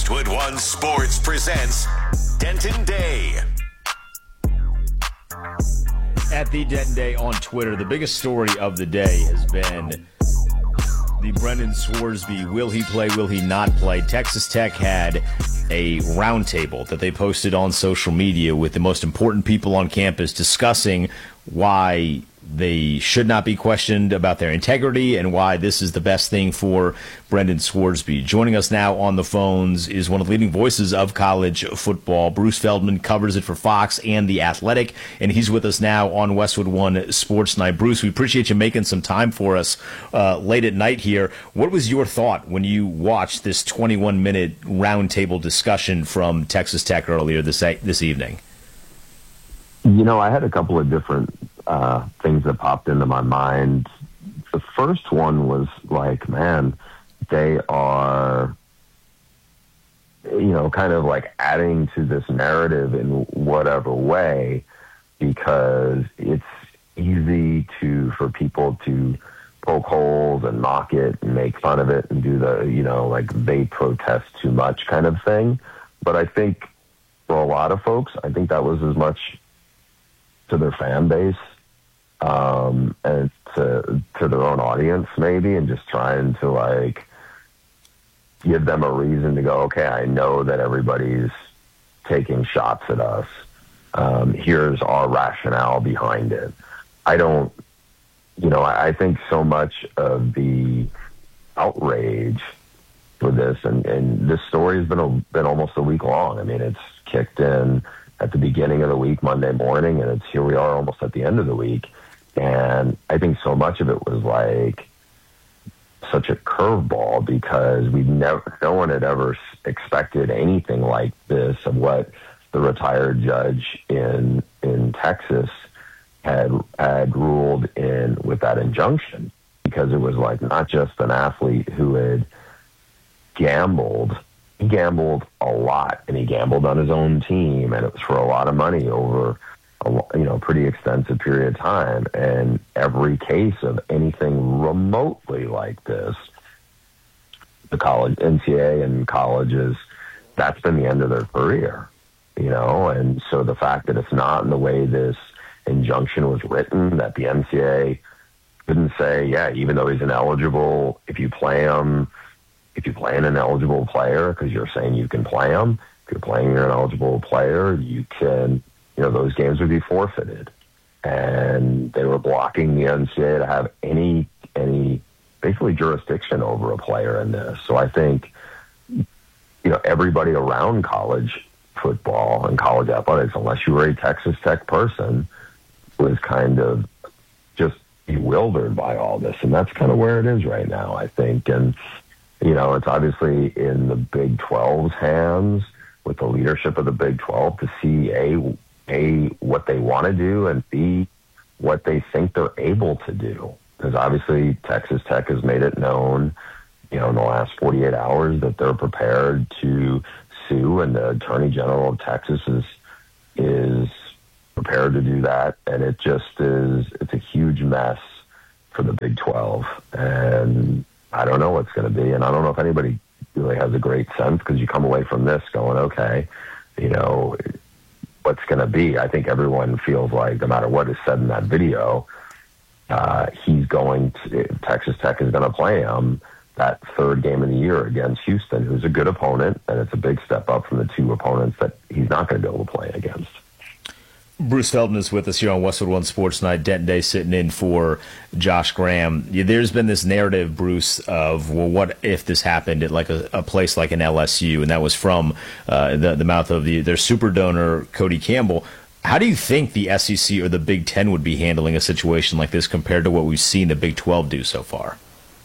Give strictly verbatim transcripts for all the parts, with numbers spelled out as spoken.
Westwood One Sports presents Denton Day. At the Denton Day on Twitter, the biggest story of the day has been the Brendan Swarsby, will he play, will he not play? Texas Tech had a roundtable that they posted on social media with the most important people on campus discussing why they should not be questioned about their integrity and why this is the best thing for Brendan Swarsby. Joining us now on the phones is one of the leading voices of college football. Bruce Feldman covers it for Fox and The Athletic, and he's with us now on Westwood One Sports Night. Bruce, we appreciate you making some time for us uh, late at night here. What was your thought when you watched this twenty-one minute roundtable discussion from Texas Tech earlier this this evening? You know, I had a couple of different uh, things that popped into my mind. The first one was like, man, they are, you know, kind of like adding to this narrative in whatever way, because it's easy to, for people to poke holes and mock it and make fun of it and do the, you know, like they protest too much kind of thing. But I think for a lot of folks, I think that was as much to their fan base um, and to to their own audience maybe, and just trying to like give them a reason to go, okay, I know that everybody's taking shots at us. Um, here's our rationale behind it. I don't, you know, I, I think so much of the outrage for this, and, and this story has been a, been almost a week long. I mean, it's kicked in at the beginning of the week, Monday morning, and it's here we are almost at the end of the week. And I think so much of it was like such a curveball, because we never, no one had ever expected anything like this of what the retired judge in in Texas had had ruled in with that injunction, because it was like not just an athlete who had gambled. He gambled a lot, and he gambled on his own team, and it was for a lot of money over a you know pretty extensive period of time. And every case of anything remotely like this, the college N C A A and colleges, that's been the end of their career, you know. And so the fact that it's not in the way this injunction was written, that the N C A A couldn't say, yeah, even though he's ineligible, if you play him. If you play an ineligible player, because you're saying you can play them, if you're playing an ineligible player, you can, you know, those games would be forfeited. And they were blocking the N C A A to have any, any basically jurisdiction over a player in this. So I think, you know, everybody around college football and college athletics, unless you were a Texas Tech person, was kind of just bewildered by all this. And that's kind of where it is right now, I think. And, you know, it's obviously in the Big twelve's hands with the leadership of the Big twelve to see, A, A what they want to do, and B, what they think they're able to do. Because obviously Texas Tech has made it known, you know, in the last forty-eight hours that they're prepared to sue, and the Attorney General of Texas is, is prepared to do that. And it just is, it's a huge mess for the Big twelve. And I don't know what's going to be, and I don't know if anybody really has a great sense, because you come away from this going, okay, you know, what's going to be? I think everyone feels like no matter what is said in that video, uh, he's going to, Texas Tech is going to play him that third game of the year against Houston, who's a good opponent, and it's a big step up from the two opponents that he's not going to be able to play against. Bruce Feldman is with us here on Westwood One Sports Night. Denton Day sitting in for Josh Graham. There's been this narrative, Bruce, of, well, what if this happened at like a, a place like an L S U? And that was from uh, the, the mouth of the, their super donor, Cody Campbell. How do you think the S E C or the Big Ten would be handling a situation like this compared to what we've seen the Big twelve do so far?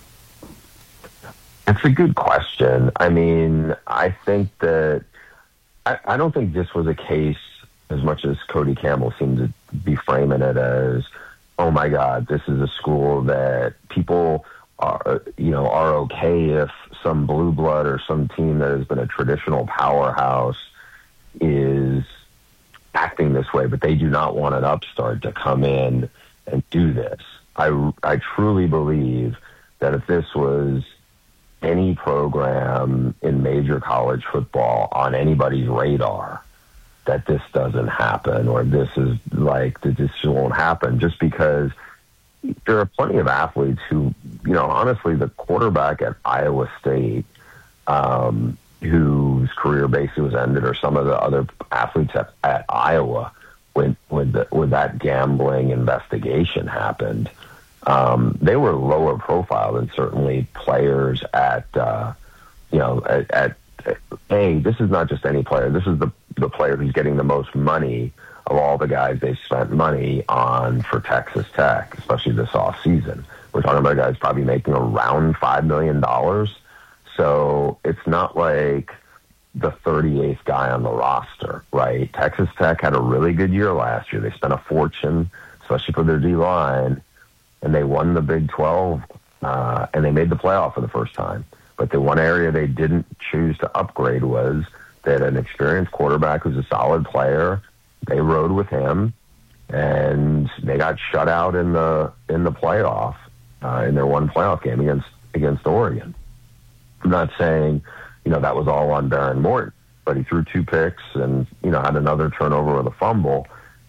That's a good question. I mean, I think that I, I don't think this was a case, as much as Cody Campbell seemed to be framing it as, oh my God, this is a school that people are, you know, are okay if some blue blood or some team that has been a traditional powerhouse is acting this way, but they do not want an upstart to come in and do this. I, I truly believe that if this was any program in major college football on anybody's radar that this doesn't happen or this is like that this won't happen, just because there are plenty of athletes who, you know, honestly, the quarterback at Iowa State, um, whose career basically was ended, or some of the other athletes at, at Iowa when when, the, when that gambling investigation happened, um, they were lower profile than certainly players at, uh, you know, at, at hey, this is not just any player. This is the the player who's getting the most money of all the guys they've spent money on for Texas Tech, especially this off season. We're talking about guys probably making around five million dollars. So it's not like the thirty-eighth guy on the roster, right? Texas Tech had a really good year last year. They spent a fortune, especially for their D-line, and they won the Big twelve, uh, and they made the playoff for the first time. But the one area they didn't choose to upgrade was they had an experienced quarterback who's a solid player. They rode with him, and they got shut out in the in the playoff, uh, in their one playoff game against against Oregon. I'm not saying, you know, that was all on Baron Morton, but he threw two picks and, you know, had another turnover with a fumble,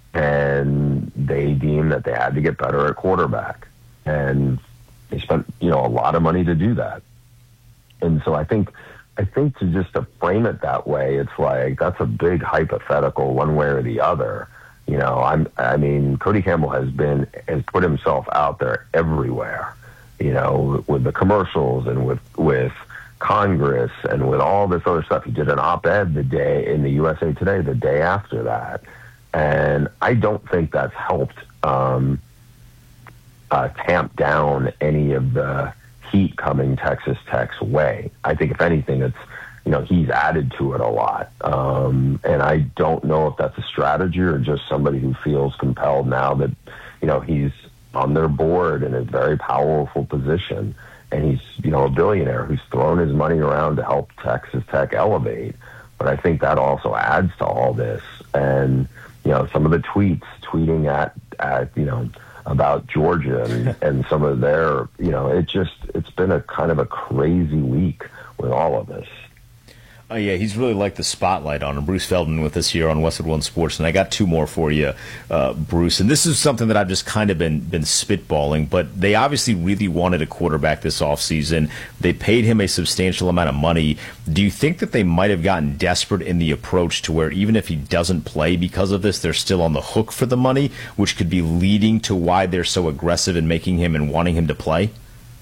and they deemed that they had to get better at quarterback. And they spent, you know, a lot of money to do that. And so I think, I think to just to frame it that way, it's like, that's a big hypothetical one way or the other. You know, I'm, I mean, Cody Campbell has been, has put himself out there everywhere, you know, with the commercials and with, with Congress and with all this other stuff. He did an op-ed the day in the U S A Today, the day after that. And I don't think that's helped, um, uh, tamp down any of the heat coming Texas Tech's way. I think if anything, it's, you know, he's added to it a lot. Um, and I don't know if that's a strategy or just somebody who feels compelled now that, you know, he's on their board in a very powerful position. And he's, you know, a billionaire who's thrown his money around to help Texas Tech elevate. But I think that also adds to all this. And, you know, some of the tweets, tweeting at, at you know, about Georgia and, and some of their, you know, it just, it's been a kind of a crazy week with all of this. Oh, yeah, he's really like the spotlight on him. Bruce Feldman with us here on Westwood One Sports, and I got two more for you, uh, Bruce. And this is something that I've just kind of been been spitballing, but they obviously really wanted a quarterback this offseason. They paid him a substantial amount of money. Do you think that they might have gotten desperate in the approach to where even if he doesn't play because of this, they're still on the hook for the money, which could be leading to why they're so aggressive in making him and wanting him to play?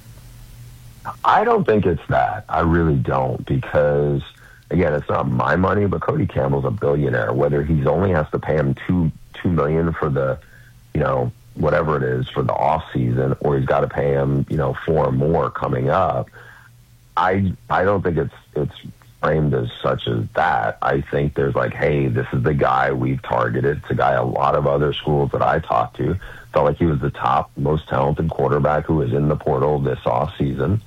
I don't think it's that. I really don't, because again, it's not my money, but Cody Campbell's a billionaire. Whether he's only has to pay him two two million for the, you know, whatever it is for the off season, or he's got to pay him, you know, four or more coming up. I I don't think it's it's framed as such as that. I think there's like, hey, this is the guy we've targeted. It's a guy a lot of other schools that I talked to felt like he was the top, most talented quarterback who was in the portal this off season.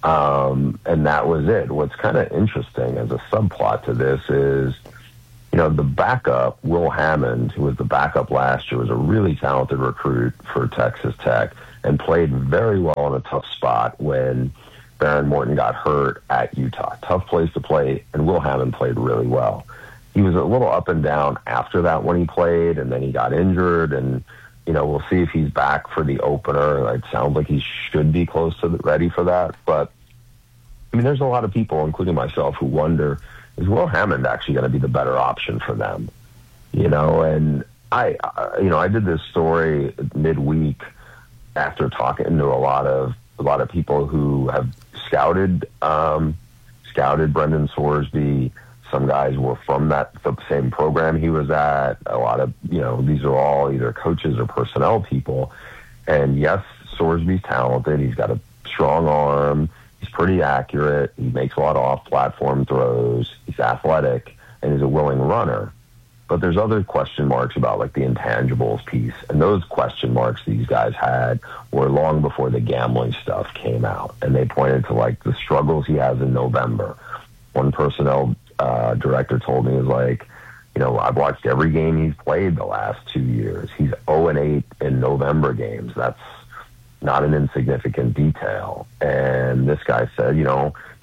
Um, and that was it. What's kind of interesting as a subplot to this is, you know, the backup, Will Hammond, who was the backup last year, was a really talented recruit for Texas Tech and played very well in a tough spot when Baron Morton got hurt at Utah. Tough place to play, and Will Hammond played really well. He was a little up and down after that when he played, and then he got injured, and you know, we'll see if he's back for the opener. It sounds like he should be close to the, ready for that. But, I mean, there's a lot of people, including myself, who wonder, is Will Hammond actually going to be the better option for them? You know, and I, I, you know, I did this story midweek after talking to a lot of a lot of people who have scouted um, scouted Brendan Sorsby. Some guys were from that the same program he was at. A lot of, you know, these are all either coaches or personnel people. And yes, Sorsby's talented. He's got a strong arm. He's pretty accurate. He makes a lot of off-platform throws. He's athletic, and he's a willing runner. But there's other question marks about, like, the intangibles piece. And those question marks these guys had were long before the gambling stuff came out. And they pointed to, like, the struggles he has in November. One personnel Uh, director told me, is like, you know, I've watched every game he's played the last two years. He's oh and eight in November games. That's not an insignificant detail. And this guy said, you know,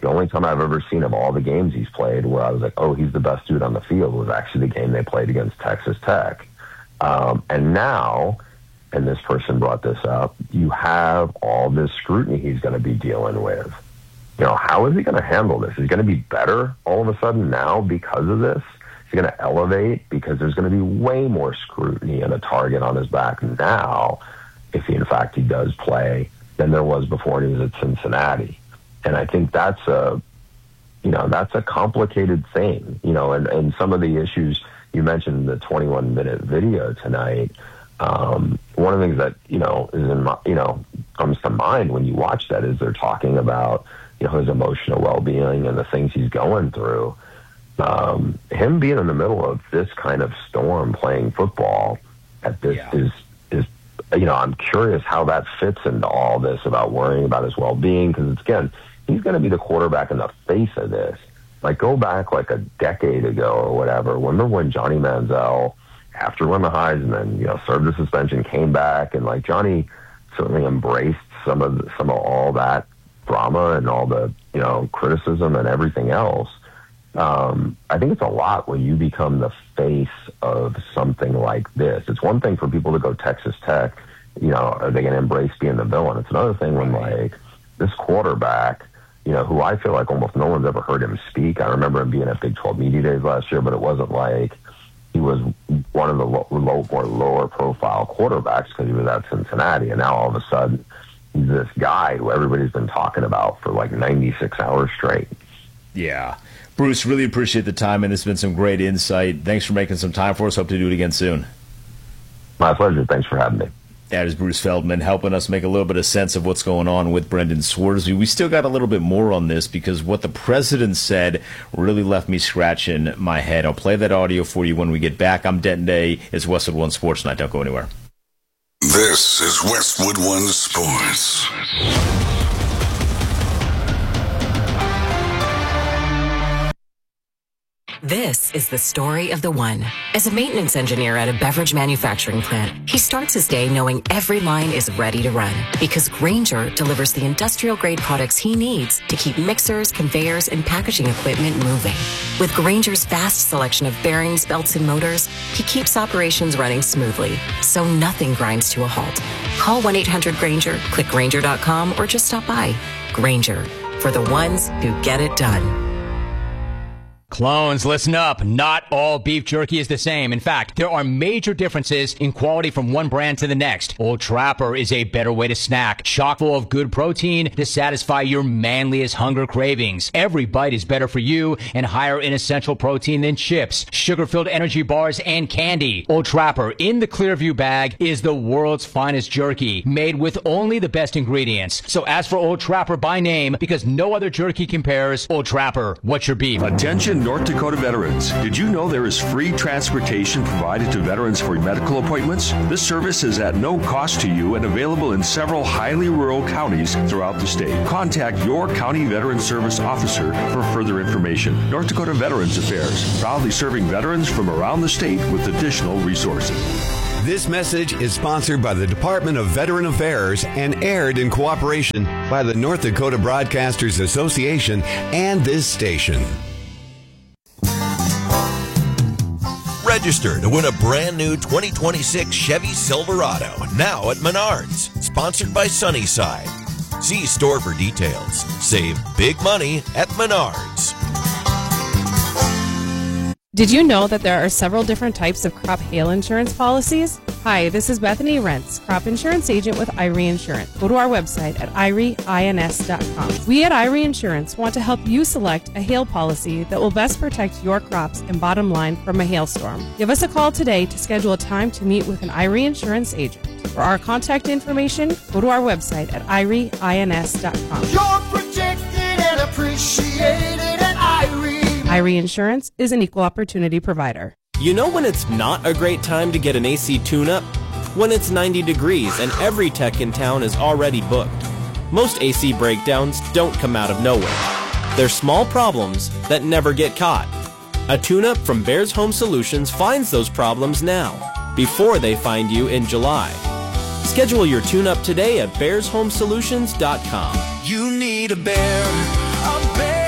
the only time I've ever seen of all the games he's played where I was like, oh, he's the best dude on the field was actually the game they played against Texas Tech. Um, and now, and this person brought this up, you have all this scrutiny he's going to be dealing with. You know, how is he going to handle this? Is he going to be better all of a sudden now because of this? Is he going to elevate because there's going to be way more scrutiny and a target on his back now if he, in fact, he does play than there was before he was at Cincinnati. And I think that's a, you know, that's a complicated thing, you know, and, and some of the issues you mentioned, the twenty-one minute video tonight. Um, one of the things that, you know, is in my, you know, comes to mind when you watch that is they're talking about, you know, his emotional well-being and the things he's going through. Um, him being in the middle of this kind of storm playing football at this yeah. is, is, you know, I'm curious how that fits into all this about worrying about his well-being. Cause it's, again, he's going to be the quarterback in the face of this. Like go back like a decade ago or whatever. Remember when Johnny Manziel, after winning the Heisman, you know, served the suspension, came back, and like Johnny certainly embraced some of the, some of all that drama and all the, you know, criticism and everything else. Um, I think it's a lot when you become the face of something like this. It's one thing for people to go Texas Tech, you know, are they going to embrace being the villain? It's another thing when like this quarterback, you know, who I feel like almost no one's ever heard him speak. I remember him being at Big twelve Media Days last year, but it wasn't like he was one of the low, low, more lower profile quarterbacks because he was at Cincinnati. And now all of a sudden he's this guy who everybody's been talking about for like ninety-six hours straight. Yeah. Bruce, really appreciate the time, and it's been some great insight. Thanks for making some time for us. Hope to do it again soon. My pleasure. Thanks for having me. That is Bruce Feldman helping us make a little bit of sense of what's going on with Brendan Swersby. We still got a little bit more on this because what the president said really left me scratching my head. I'll play that audio for you when we get back. I'm Denton Day. It's Westwood One Sports Night. Don't go anywhere. This is Westwood One Sports. This is the story of the one. As a maintenance engineer at a beverage manufacturing plant, he starts his day knowing every line is ready to run because Grainger delivers the industrial-grade products he needs to keep mixers, conveyors, and packaging equipment moving. With Grainger's vast selection of bearings, belts, and motors, he keeps operations running smoothly, so nothing grinds to a halt. Call one eight hundred Grainger, click Grainger dot com, or just stop by. Grainger, for the ones who get it done. Clones, listen up. Not all beef jerky is the same. In fact, there are major differences in quality from one brand to the next. Old Trapper is a better way to snack, chock full of good protein to satisfy your manliest hunger cravings. Every bite is better for you and higher in essential protein than chips, sugar-filled energy bars, and candy. Old Trapper in the Clearview bag is the world's finest jerky, made with only the best ingredients. So ask for Old Trapper by name because no other jerky compares. Old Trapper, what's your beef? Attention North Dakota veterans. Did you know there is free transportation provided to veterans for medical appointments? This service is at no cost to you and available in several highly rural counties throughout the state. Contact your county veteran service officer for further information. North Dakota Veterans Affairs, proudly serving veterans from around the state with additional resources. This message is sponsored by the Department of Veteran Affairs and aired in cooperation by the North Dakota Broadcasters Association and this station. Register to win a brand new twenty twenty-six Chevy Silverado now at Menards, sponsored by Sunnyside. See store for details. Save big money at Menards. Did you know that there are several different types of crop hail insurance policies? Hi, this is Bethany Rentz, crop insurance agent with I R E Insurance. Go to our website at I R E ins dot com. We at I R E Insurance want to help you select a hail policy that will best protect your crops and bottom line from a hailstorm. Give us a call today to schedule a time to meet with an I R E Insurance agent. For our contact information, go to our website at I R E ins dot com. You're protected and appreciated at I R E. I R E Insurance is an equal opportunity provider. You know when it's not a great time to get an A C tune-up? When it's ninety degrees and every tech in town is already booked. Most A C breakdowns don't come out of nowhere. They're small problems that never get caught. A tune-up from Bears Home Solutions finds those problems now, before they find you in July. Schedule your tune-up today at bears home solutions dot com. You need a bear, a bear.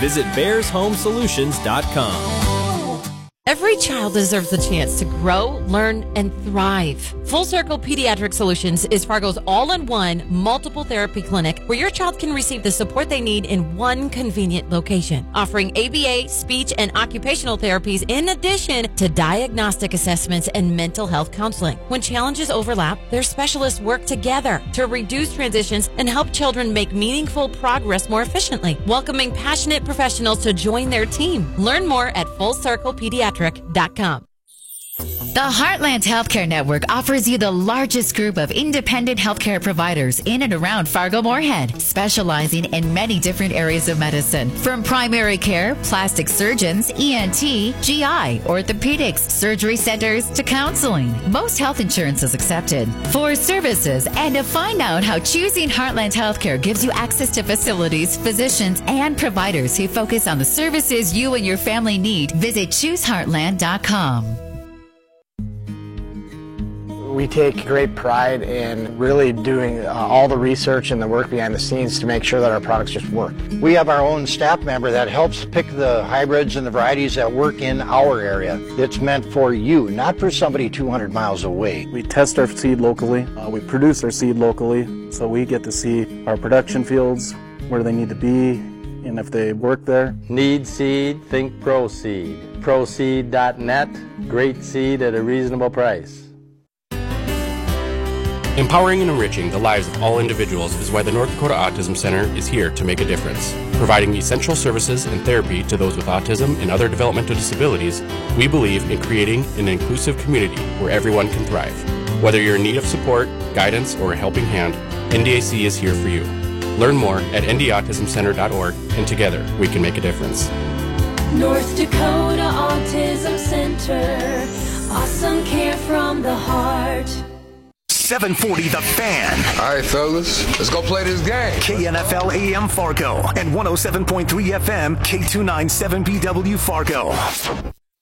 visit bears home solutions dot com. Every child deserves a chance to grow, learn, and thrive. Full Circle Pediatric Solutions is Fargo's all-in-one multiple therapy clinic where your child can receive the support they need in one convenient location, offering A B A, speech, and occupational therapies in addition to diagnostic assessments and mental health counseling. When challenges overlap, their specialists work together to reduce transitions and help children make meaningful progress more efficiently, welcoming passionate professionals to join their team. Learn more at full circle pediatric dot com. The Heartland Healthcare Network offers you the largest group of independent healthcare providers in and around Fargo-Moorhead, specializing in many different areas of medicine, from primary care, plastic surgeons, E N T, G I, orthopedics, surgery centers, to counseling. Most health insurance is accepted. For services and to find out how choosing Heartland Healthcare gives you access to facilities, physicians, and providers who focus on the services you and your family need, visit choose heartland dot com. We take great pride in really doing uh, all the research and the work behind the scenes to make sure that our products just work. We have our own staff member that helps pick the hybrids and the varieties that work in our area. It's meant for you, not for somebody two hundred miles away. We test our seed locally. Uh, we produce our seed locally, so we get to see our production fields, where they need to be, and if they work there. Need seed? Think Pro Seed. pro seed dot net. Great seed at a reasonable price. Empowering and enriching the lives of all individuals is why the North Dakota Autism Center is here to make a difference. Providing essential services and therapy to those with autism and other developmental disabilities, we believe in creating an inclusive community where everyone can thrive. Whether you're in need of support, guidance, or a helping hand, N D A C is here for you. Learn more at n d autism center dot org, and together we can make a difference. North Dakota Autism Center, awesome care from the heart. seven forty The Fan. All right, fellas, let's go play this game. K N F L A M Fargo and one oh seven point three F M K two ninety-seven B W Fargo.